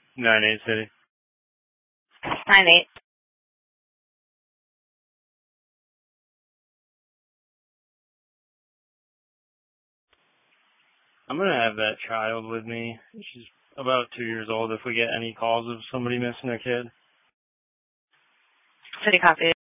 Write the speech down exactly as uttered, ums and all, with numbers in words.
Nine eight City. Nine eight. I'm gonna have that child with me. She's about two years old. If we get any calls of somebody missing a kid. City copy.